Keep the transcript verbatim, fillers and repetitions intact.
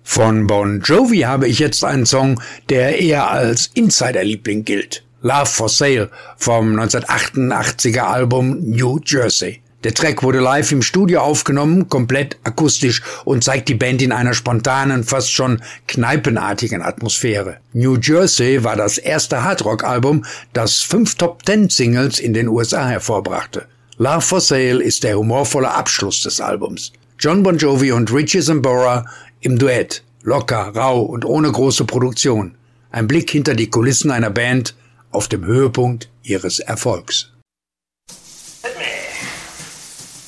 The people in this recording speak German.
Von Bon Jovi habe ich jetzt einen Song, der eher als Insider-Liebling gilt. Love for Sale vom neunzehnhundertachtundachtziger Album New Jersey. Der Track wurde live im Studio aufgenommen, komplett akustisch und zeigt die Band in einer spontanen, fast schon kneipenartigen Atmosphäre. New Jersey war das erste Hardrock-Album, das fünf Top-Ten-Singles in den U S A hervorbrachte. Love for Sale ist der humorvolle Abschluss des Albums. John Bon Jovi und Richie Sambora im Duett, locker, rau und ohne große Produktion. Ein Blick hinter die Kulissen einer Band auf dem Höhepunkt ihres Erfolgs.